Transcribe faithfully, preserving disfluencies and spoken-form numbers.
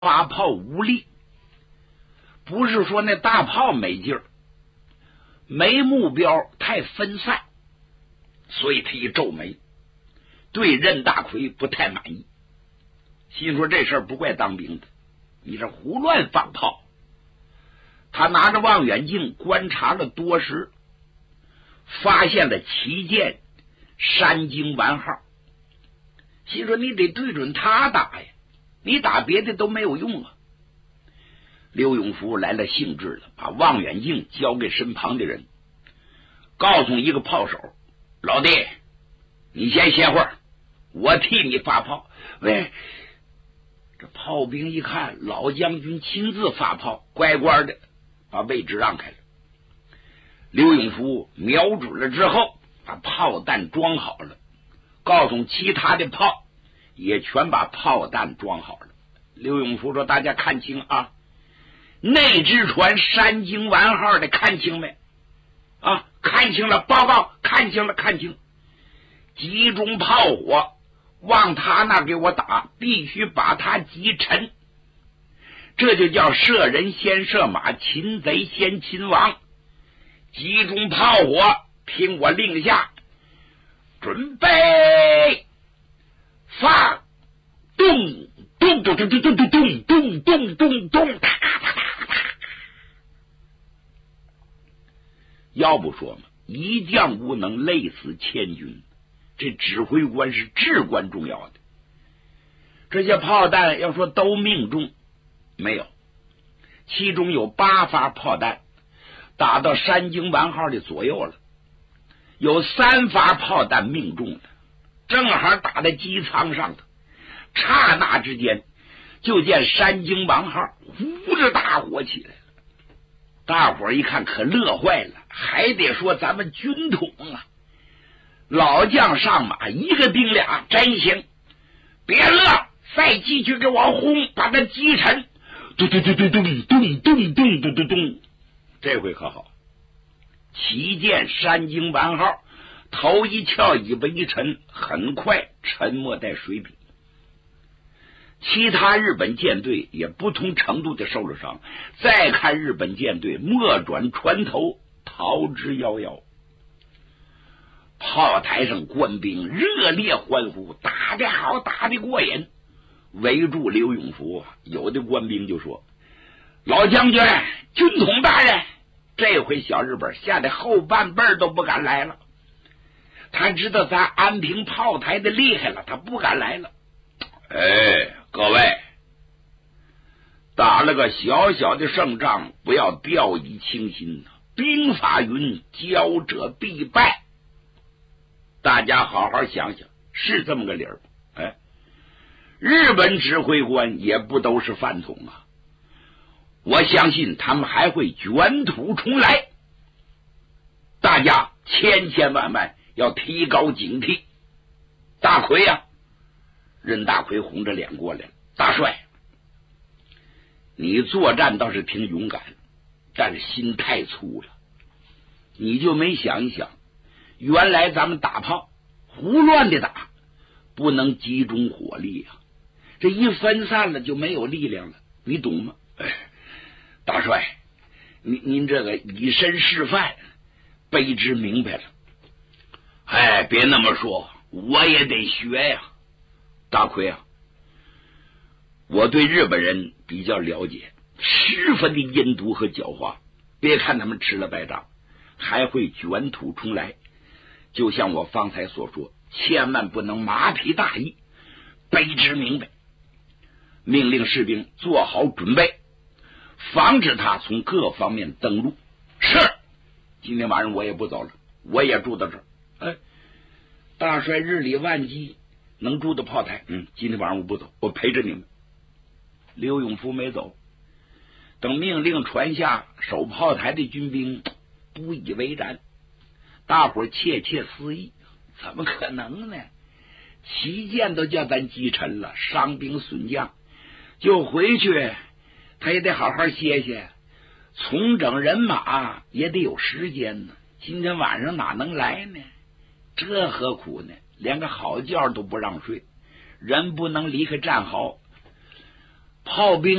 发炮无力，不是说那大炮没劲儿，没目标，太分散，所以他一皱眉，对任大奎不太满意，心说这事儿不怪当兵的，你这胡乱放炮。他拿着望远镜观察了多时，发现了旗舰山经丸号，心说你得对准他打呀，你打别的都没有用啊。刘永福来了兴致了，把望远镜交给身旁的人，告诉一个炮手，老弟，你先歇会儿，我替你发炮。喂，这炮兵一看老将军亲自发炮，乖乖的把位置让开了。刘永福瞄准了之后，把炮弹装好了，告诉其他的炮也全把炮弹装好了。刘永福说，大家看清啊，那只船山经丸号的看清没啊？看清了，报告，看清了，看清，集中炮火往他那给我打，必须把他击沉，这就叫射人先射马，擒贼先擒王。集中炮火，听我令下，准备放，动动动动动动动动动动动，哒哒哒哒。要不说嘛，一将无能，累死千军，这指挥官是至关重要的。这些炮弹要说都命中没有，其中有八发炮弹打到山经丸号的左右了，有三发炮弹命中了，正好打在机舱上的。刹那之间，就见山经丸号呼着大火起来了。大伙儿一看可乐坏了，还得说咱们军统啊，老将上马，一个顶俩，真行！别乐，再继续给我轰，把他击沉！咚咚咚咚咚咚咚咚咚咚咚，这回可好，旗舰山经丸号头一翘，尾巴一沉，很快沉没在水底。其他日本舰队也不同程度的受了伤，再看日本舰队莫转船头，逃之夭夭。炮台上官兵热烈欢呼，打得好，打得过瘾，围住刘永福。有的官兵就说，老将军，军统大人，这回小日本吓得后半辈都不敢来了，他知道咱安平炮台的厉害了，他不敢来了。哎，各位，打了个小小的胜仗，不要掉以轻心。兵法云，骄者必败。大家好好想想，是这么个理儿。哎，日本指挥官也不都是饭桶啊，我相信他们还会卷土重来。大家千千万万要提高警惕。大奎呀、啊，任大奎红着脸过来了，大帅，你作战倒是挺勇敢，但是心太粗了。你就没想一想，原来咱们打炮胡乱的打，不能集中火力啊，这一分散了就没有力量了，你懂吗？哎，大帅，您您这个以身示范，卑职明白了。哎，别那么说，我也得学呀。大奎啊，我对日本人比较了解，十分的阴毒和狡猾，别看他们吃了败仗，还会卷土重来。就像我方才所说，千万不能马匹大意，卑职明白。命令士兵做好准备，防止他从各方面登陆。是，今天晚上我也不走了，我也住到这儿。哎，大帅日理万机，能住到炮台。嗯，今天晚上我不走，我陪着你们。刘永福没走，等命令传下，守炮台的军兵不以为然，大伙儿窃窃私议，怎么可能呢？旗舰都叫咱击沉了，伤兵损将，就回去他也得好好歇歇，重整人马也得有时间呢。今天晚上哪能来呢？这何苦呢？连个好觉都不让睡，人不能离开战壕。 炮兵